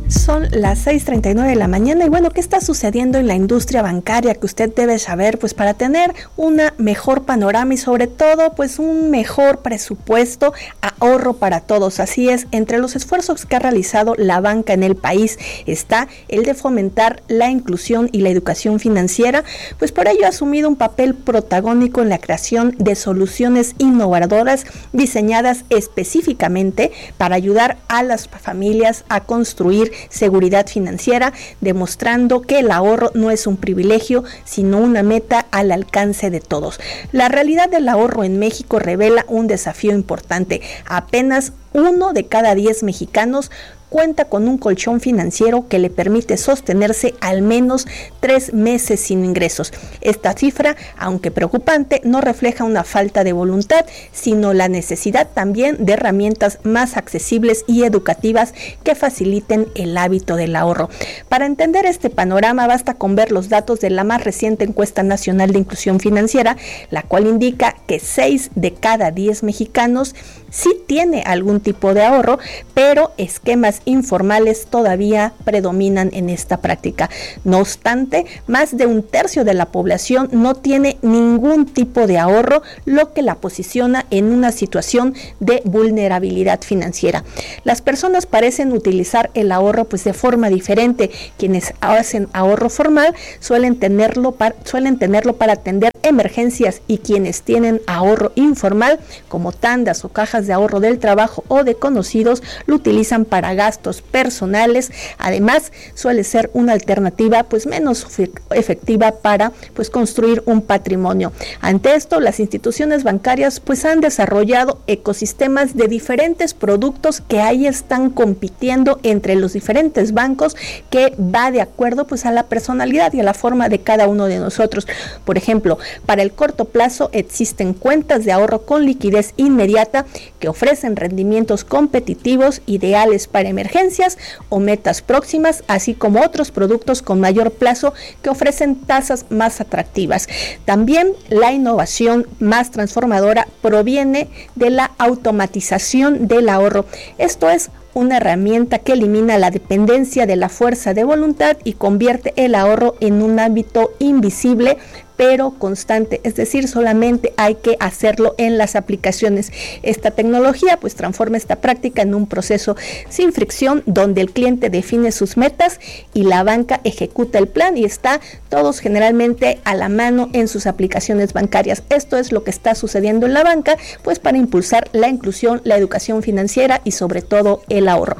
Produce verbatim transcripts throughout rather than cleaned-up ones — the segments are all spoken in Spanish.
Son las seis treinta y nueve de la mañana y bueno, ¿qué está sucediendo en la industria bancaria que usted debe saber? Pues para tener una mejor panorama y sobre todo pues un mejor presupuesto, ahorro para todos. Así es, entre los esfuerzos que ha realizado la banca en el país está el de fomentar la inclusión y la educación financiera, pues por ello ha asumido un papel protagónico en la creación de soluciones innovadoras diseñadas específicamente para ayudar a las familias a construir seguridad financiera, demostrando que el ahorro no es un privilegio, sino una meta al alcance de todos. La realidad del ahorro en México revela un desafío importante. Apenas uno de cada diez mexicanos cuenta con un colchón financiero que le permite sostenerse al menos tres meses sin ingresos. Esta cifra, aunque preocupante, no refleja una falta de voluntad, sino la necesidad también de herramientas más accesibles y educativas que faciliten el hábito del ahorro. Para entender este panorama, basta con ver los datos de la más reciente encuesta nacional de inclusión financiera, la cual indica que seis de cada diez mexicanos sí tiene algún tipo de ahorro, pero esquemas informales todavía predominan en esta práctica. No obstante, más de un tercio de la población no tiene ningún tipo de ahorro, lo que la posiciona en una situación de vulnerabilidad financiera. Las personas parecen utilizar el ahorro pues de forma diferente. Quienes hacen ahorro formal suelen tenerlo para, suelen tenerlo para atender emergencias y quienes tienen ahorro informal, como tandas o cajas de ahorro del trabajo o de conocidos, lo utilizan para gastos personales. Además, suele ser una alternativa pues menos efectiva para pues construir un patrimonio. Ante esto, las instituciones bancarias pues han desarrollado ecosistemas de diferentes productos que ahí están compitiendo entre los diferentes bancos, que va de acuerdo pues a la personalidad y a la forma de cada uno de nosotros. Por ejemplo, para el corto plazo existen cuentas de ahorro con liquidez inmediata que ofrecen rendimientos competitivos ideales para emergencias o metas próximas, así como otros productos con mayor plazo que ofrecen tasas más atractivas. También la innovación más transformadora proviene de la automatización del ahorro. Esto es una herramienta que elimina la dependencia de la fuerza de voluntad y convierte el ahorro en un hábito invisible pero constante, es decir, solamente hay que hacerlo en las aplicaciones. Esta tecnología pues transforma esta práctica en un proceso sin fricción, donde el cliente define sus metas y la banca ejecuta el plan, y está todos generalmente a la mano en sus aplicaciones bancarias. Esto es lo que está sucediendo en la banca, pues para impulsar la inclusión, la educación financiera y sobre todo el ahorro.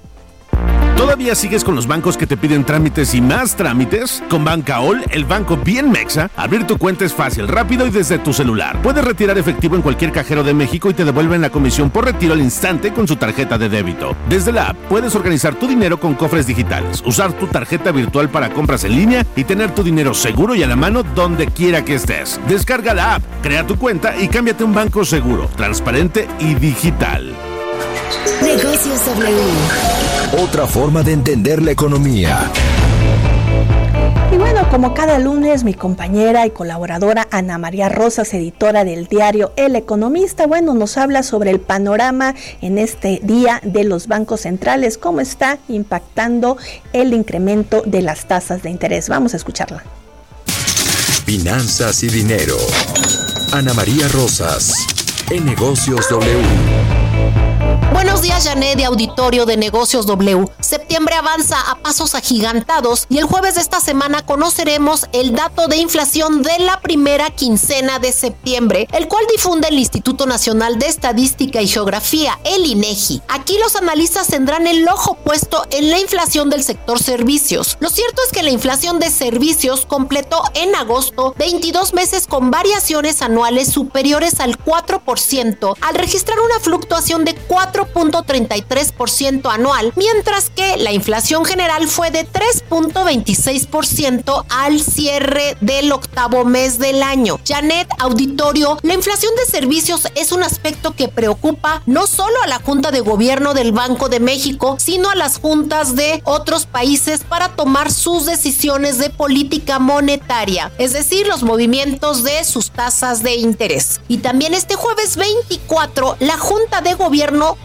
¿Todavía sigues con los bancos que te piden trámites y más trámites? Con Bancaol, el banco bien mexa, abrir tu cuenta es fácil, rápido y desde tu celular. Puedes retirar efectivo en cualquier cajero de México y te devuelven la comisión por retiro al instante con su tarjeta de débito. Desde la app puedes organizar tu dinero con cofres digitales, usar tu tarjeta virtual para compras en línea y tener tu dinero seguro y a la mano donde quiera que estés. Descarga la app, crea tu cuenta y cámbiate a un banco seguro, transparente y digital. Negocios W. Otra forma de entender la economía. Y bueno, como cada lunes, mi compañera y colaboradora Ana María Rosas, editora del diario El Economista, bueno, nos habla sobre el panorama en este día de los bancos centrales, cómo está impactando el incremento de las tasas de interés. Vamos a escucharla. Finanzas y dinero. Ana María Rosas, en Negocios W. Buenos días, Janet, de auditorio de Negocios W. Septiembre avanza a pasos agigantados y el jueves de esta semana conoceremos el dato de inflación de la primera quincena de septiembre, el cual difunde el Instituto Nacional de Estadística y Geografía, el INEGI. Aquí los analistas tendrán el ojo puesto en la inflación del sector servicios. Lo cierto es que la inflación de servicios completó en agosto veintidós meses con variaciones anuales superiores al cuatro por ciento, al registrar una fluctuación de cuatro punto treinta y tres por ciento anual, mientras que la inflación general fue de tres punto veintiséis por ciento al cierre del octavo mes del año. Janet, auditorio, la inflación de servicios es un aspecto que preocupa no solo a la Junta de Gobierno del Banco de México, sino a las juntas de otros países para tomar sus decisiones de política monetaria, es decir, los movimientos de sus tasas de interés. Y también este jueves veinticuatro, la Junta de Gobierno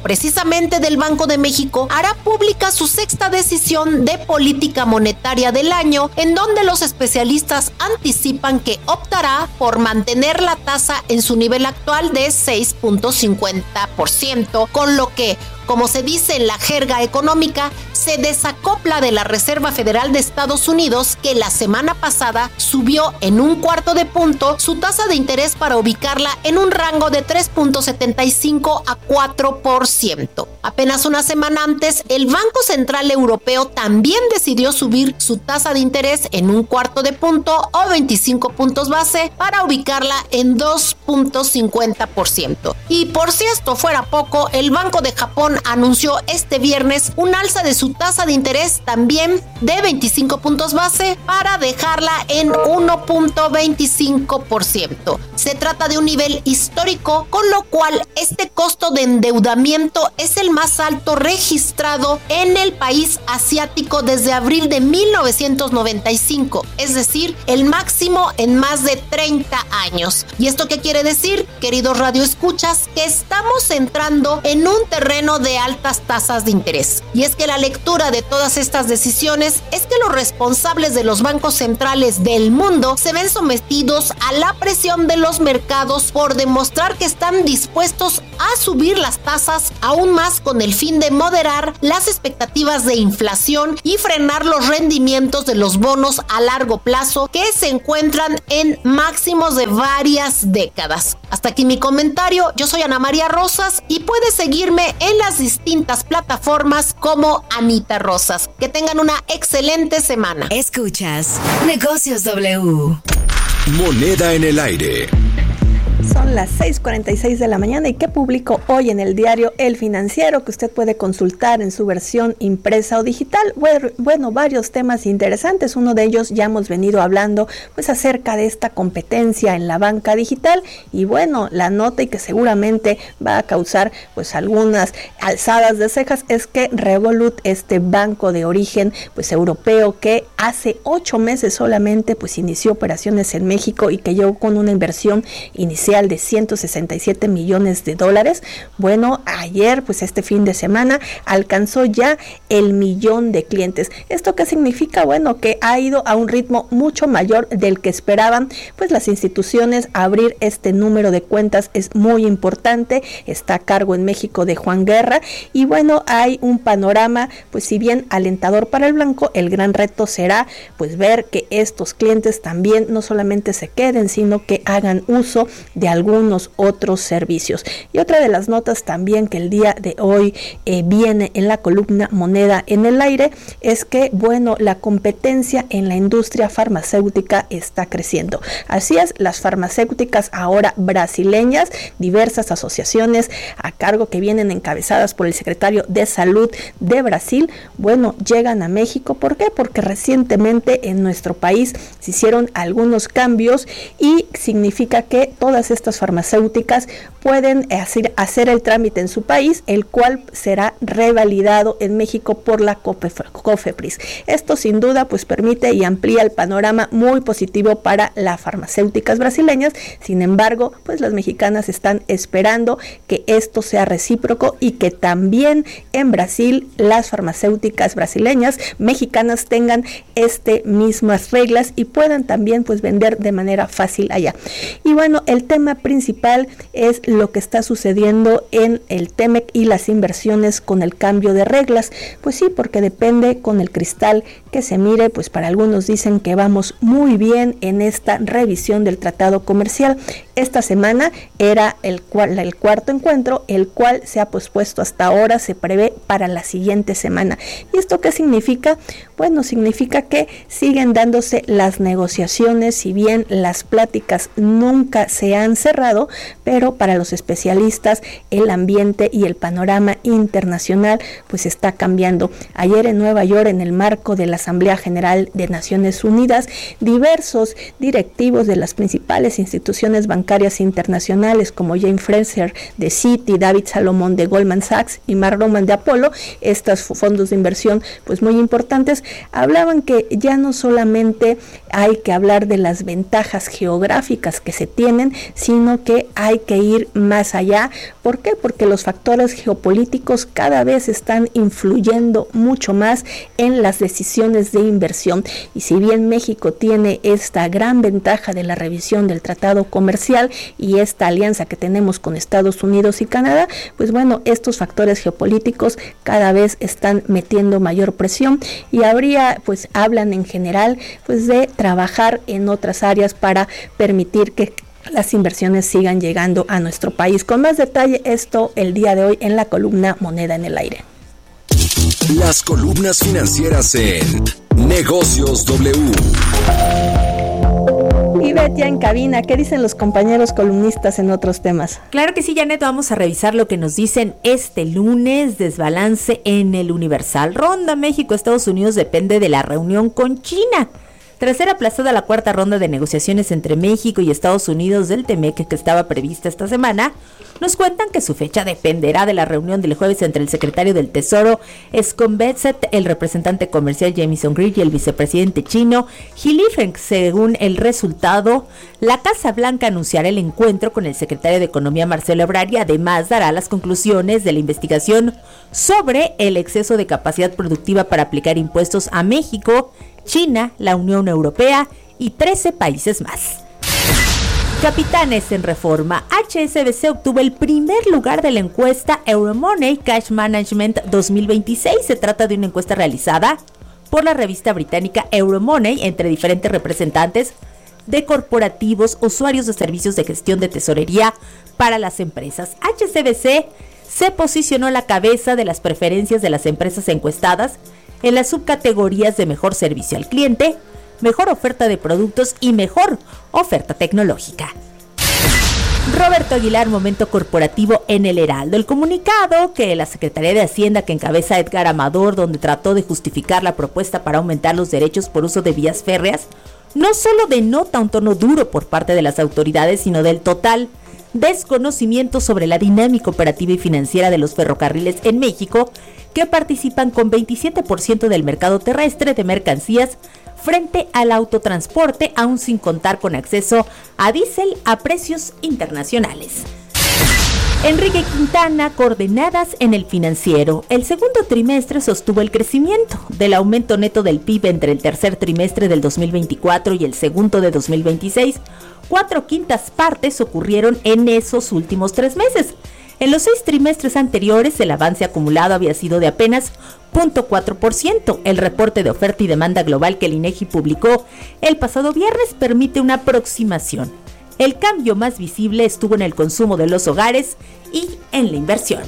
precisamente del Banco de México, hará pública su sexta decisión de política monetaria del año, en donde los especialistas anticipan que optará por mantener la tasa en su nivel actual de seis punto cincuenta por ciento, con lo que, como se dice en la jerga económica, se desacopla de la Reserva Federal de Estados Unidos, que la semana pasada subió en un cuarto de punto su tasa de interés para ubicarla en un rango de tres punto setenta y cinco a cuatro por ciento. Apenas una semana antes, el Banco Central Europeo también decidió subir su tasa de interés en un cuarto de punto o veinticinco puntos base para ubicarla en dos punto cincuenta por ciento. Y por si esto fuera poco, el Banco de Japón anunció este viernes un alza de su tasa de interés también de veinticinco puntos base para dejarla en uno punto veinticinco por ciento. Se trata de un nivel histórico, con lo cual este costo de endeudamiento es el más alto registrado en el país asiático desde abril de mil novecientos noventa y cinco, es decir, el máximo en más de treinta años. ¿Y esto qué quiere decir, queridos radioescuchas? Que estamos entrando en un terreno de altas tasas de interés. Y es que la lectura de todas estas decisiones es que los responsables de los bancos centrales del mundo se ven sometidos a la presión de los mercados por demostrar que están dispuestos a subir las tasas aún más con el fin de moderar las expectativas de inflación y frenar los rendimientos de los bonos a largo plazo, que se encuentran en máximos de varias décadas. Hasta aquí mi comentario. Yo soy Ana María Rosas y puedes seguirme en las distintas plataformas como Anita Rosas. Que tengan una excelente semana. Escuchas Negocios W. Moneda en el aire. Son las seis cuarenta y seis de la mañana y que publicó hoy en el diario El Financiero, que usted puede consultar en su versión impresa o digital. Bueno, varios temas interesantes. Uno de ellos ya hemos venido hablando pues acerca de esta competencia en la banca digital, y bueno, la nota y que seguramente va a causar pues algunas alzadas de cejas es que Revolut, este banco de origen pues europeo que hace ocho meses solamente pues inició operaciones en México y que llegó con una inversión inicial de ciento sesenta y siete millones de dólares. Bueno, ayer, pues este fin de semana, alcanzó ya el millón de clientes. ¿Esto qué significa? Bueno, que ha ido a un ritmo mucho mayor del que esperaban, pues las instituciones. Abrir este número de cuentas es muy importante. Está a cargo en México de Juan Guerra, y bueno, hay un panorama, pues si bien alentador para el banco, el gran reto será pues ver que estos clientes también no solamente se queden, sino que hagan uso de algunos otros servicios. Y otra de las notas también que el día de hoy eh, viene en la columna Moneda en el Aire es que, bueno, la competencia en la industria farmacéutica está creciendo. Así es, las farmacéuticas ahora brasileñas, diversas asociaciones a cargo que vienen encabezadas por el secretario de Salud de Brasil, bueno, llegan a México. ¿Por qué? Porque recientemente en nuestro país se hicieron algunos cambios y significa que todas estas farmacéuticas pueden hacer, hacer el trámite en su país, el cual será revalidado en México por la COFEPRIS. Esto sin duda pues permite y amplía el panorama muy positivo para las farmacéuticas brasileñas. Sin embargo, pues las mexicanas están esperando que esto sea recíproco y que también en Brasil las farmacéuticas brasileñas mexicanas tengan este mismas reglas y puedan también pues vender de manera fácil allá. Y bueno, el tema principal es lo que está sucediendo en el T-M E C y las inversiones con el cambio de reglas. Pues sí, porque depende con el cristal que se mire, pues para algunos dicen que vamos muy bien en esta revisión del tratado comercial. Esta semana era el, cual, el cuarto encuentro, el cual se ha pospuesto hasta ahora, se prevé para la siguiente semana. ¿Y esto qué significa? Bueno, significa que siguen dándose las negociaciones, si bien las pláticas nunca se han cerrado, pero para los especialistas el ambiente y el panorama internacional pues está cambiando. Ayer en Nueva York, en el marco de la Asamblea General de Naciones Unidas, diversos directivos de las principales instituciones bancarias internacionales como James Fraser de Citi, David Salomón de Goldman Sachs y Mark Roman de Apollo, estos fondos de inversión pues muy importantes, hablaban que ya no solamente hay que hablar de las ventajas geográficas que se tienen, sino sino que hay que ir más allá. ¿Por qué? Porque los factores geopolíticos cada vez están influyendo mucho más en las decisiones de inversión. Y si bien México tiene esta gran ventaja de la revisión del tratado comercial y esta alianza que tenemos con Estados Unidos y Canadá, pues bueno, estos factores geopolíticos cada vez están metiendo mayor presión y habría, pues hablan en general, pues de trabajar en otras áreas para permitir que las inversiones sigan llegando a nuestro país. Con más detalle esto el día de hoy en la columna Moneda en el Aire. Las columnas financieras en Negocios W. Ivette, ya en cabina, ¿qué dicen los compañeros columnistas en otros temas? Claro que sí, Janet, vamos a revisar lo que nos dicen este lunes. Desbalance en el Universal. Ronda México-Estados Unidos depende de la reunión con China. Tras ser aplazada la cuarta ronda de negociaciones entre México y Estados Unidos del Temec, que estaba prevista esta semana, nos cuentan que su fecha dependerá de la reunión del jueves entre el secretario del Tesoro, Scott Bessent, el representante comercial Jamieson Greer y el vicepresidente chino Xi Jinping. Según el resultado, la Casa Blanca anunciará el encuentro con el secretario de Economía Marcelo Ebrard y además dará las conclusiones de la investigación sobre el exceso de capacidad productiva para aplicar impuestos a México, China, la Unión Europea y trece países más. Capitanes en reforma. H S B C obtuvo el primer lugar de la encuesta Euromoney Cash Management dos mil veintiséis. Se trata de una encuesta realizada por la revista británica Euromoney entre diferentes representantes de corporativos, usuarios de servicios de gestión de tesorería para las empresas. H S B C se posicionó a la cabeza de las preferencias de las empresas encuestadas en las subcategorías de mejor servicio al cliente, mejor oferta de productos y mejor oferta tecnológica. Roberto Aguilar, momento corporativo en el Heraldo. El comunicado que la Secretaría de Hacienda que encabeza Edgar Amador, donde trató de justificar la propuesta para aumentar los derechos por uso de vías férreas, no solo denota un tono duro por parte de las autoridades, sino del total desconocimiento sobre la dinámica operativa y financiera de los ferrocarriles en México, que participan con veintisiete por ciento del mercado terrestre de mercancías frente al autotransporte, aún sin contar con acceso a diésel a precios internacionales. Enrique Quintana, coordenadas en el financiero. El segundo trimestre sostuvo el crecimiento del aumento neto del P I B entre el tercer trimestre del dos mil veinticuatro y el segundo de dos mil veintiséis. Cuatro quintas partes ocurrieron en esos últimos tres meses. En los seis trimestres anteriores, el avance acumulado había sido de apenas cero punto cuatro por ciento. El reporte de oferta y demanda global que el INEGI publicó el pasado viernes permite una aproximación. El cambio más visible estuvo en el consumo de los hogares y en la inversión.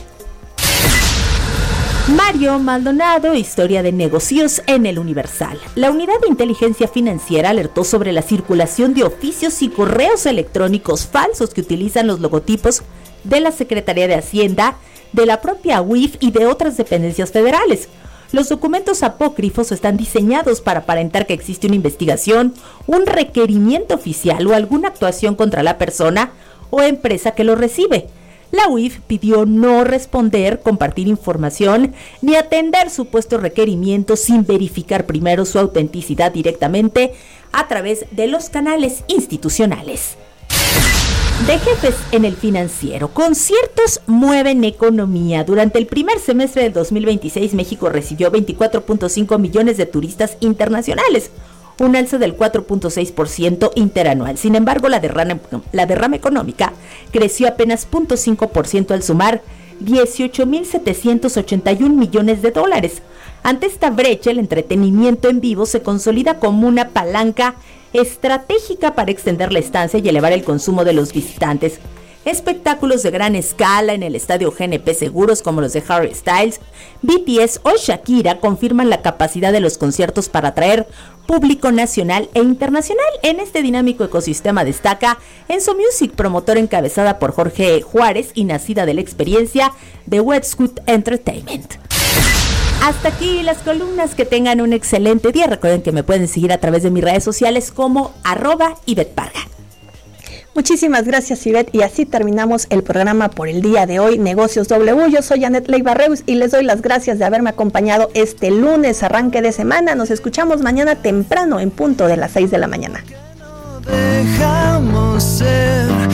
Mario Maldonado, historia de negocios en el Universal. La Unidad de Inteligencia Financiera alertó sobre la circulación de oficios y correos electrónicos falsos que utilizan los logotipos de la Secretaría de Hacienda, de la propia U I F y de otras dependencias federales. Los documentos apócrifos están diseñados para aparentar que existe una investigación, un requerimiento oficial o alguna actuación contra la persona o empresa que lo recibe. La U I F pidió no responder, compartir información ni atender supuestos requerimientos sin verificar primero su autenticidad directamente a través de los canales institucionales. De jefes en el financiero. Conciertos mueven economía. Durante el primer semestre del dos mil veintiséis, México recibió veinticuatro punto cinco millones de turistas internacionales, un alza del cuatro punto seis por ciento interanual. Sin embargo, la derrama, la derrama económica creció apenas cero punto cinco por ciento al sumar dieciocho mil setecientos ochenta y un millones de dólares. Ante esta brecha, el entretenimiento en vivo se consolida como una palanca estratégica para extender la estancia y elevar el consumo de los visitantes. Espectáculos de gran escala en el estadio G N P Seguros como los de Harry Styles, B T S o Shakira confirman la capacidad de los conciertos para atraer público nacional e internacional. En este dinámico ecosistema destaca Enzo Music, promotora encabezada por Jorge Juárez y nacida de la experiencia de Westwood Entertainment. Hasta aquí las columnas, que tengan un excelente día. Recuerden que me pueden seguir a través de mis redes sociales como arroba Ivette Parga. Muchísimas gracias, Ivette, y así terminamos el programa por el día de hoy, Negocios W. Yo soy Janet Leiva Reus y les doy las gracias de haberme acompañado este lunes, arranque de semana. Nos escuchamos mañana temprano en punto de las seis de la mañana. Dejamos ser,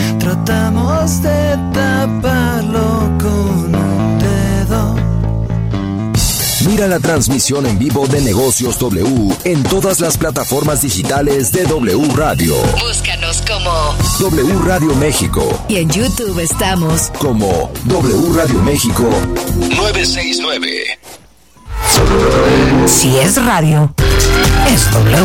tratamos de taparlo con un dedo. Mira la transmisión en vivo de Negocios W en todas las plataformas digitales de W Radio. Búscanos como W Radio México. Y en YouTube estamos como W Radio México novecientos sesenta y nueve. Si es radio, es W.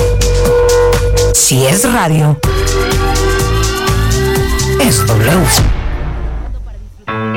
Si es radio, es W.